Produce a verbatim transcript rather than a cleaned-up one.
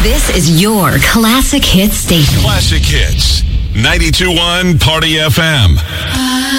This is your Classic Hits station. Classic Hits. ninety-two point one Party F M.